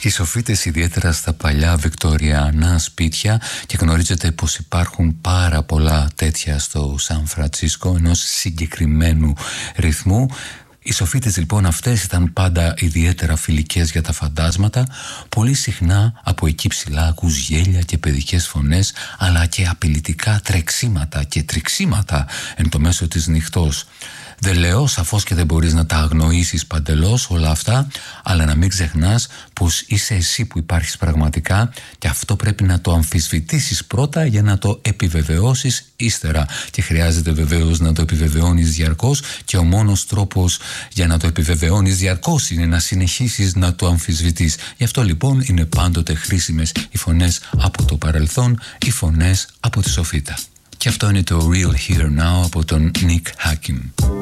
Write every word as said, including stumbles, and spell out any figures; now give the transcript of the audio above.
Οι σοφίτες, ιδιαίτερα στα παλιά βικτοριανά σπίτια, και γνωρίζετε πως υπάρχουν πάρα πολλά τέτοια στο Σαν Φρανσίσκο, ενός συγκεκριμένου ρυθμού. Οι σοφίτες λοιπόν αυτές ήταν πάντα ιδιαίτερα φιλικές για τα φαντάσματα. Πολύ συχνά από εκεί ψηλά ακούς γέλια και παιδικές φωνές, αλλά και απειλητικά τρεξίματα και τριξίματα εν το μέσο της νυχτός. Δεν λέω σαφώς και δεν μπορείς να τα αγνοήσεις παντελώς όλα αυτά, αλλά να μην ξεχνάς πως είσαι εσύ που υπάρχεις πραγματικά και αυτό πρέπει να το αμφισβητήσεις πρώτα για να το επιβεβαιώσεις ύστερα. Και χρειάζεται βεβαίως να το επιβεβαιώνεις διαρκώς, και ο μόνος τρόπος για να το επιβεβαιώνεις διαρκώς είναι να συνεχίσεις να το αμφισβητείς. Γι' αυτό λοιπόν είναι πάντοτε χρήσιμες οι φωνές από το παρελθόν, οι φωνές από τη σοφίτα. Και αυτό είναι το Real Here Now από τον Nick Hakim.